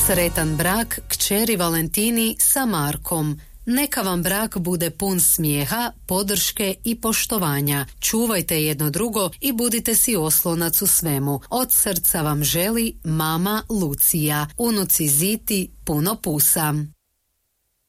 Sretan brak kćeri Valentini sa Markom. Neka vam brak bude pun smijeha, podrške i poštovanja. Čuvajte jedno drugo i budite si oslonac u svemu. Od srca vam želi mama Lucija. Unuci Ziti puno pusa.